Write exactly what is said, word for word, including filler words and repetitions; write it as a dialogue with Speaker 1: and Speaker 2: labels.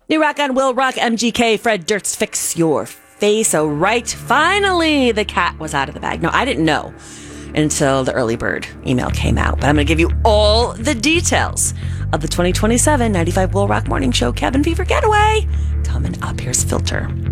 Speaker 1: New Rock on Will Rock, M G K, Fred Durst, Fix Your Face. Oh, right. Finally, the cat was out of the bag. No, I didn't know until the early bird email came out. But I'm going to give you all the details of the twenty twenty-seven ninety-five Will Rock Morning Show Cabin Fever Getaway coming up. Here's Filter.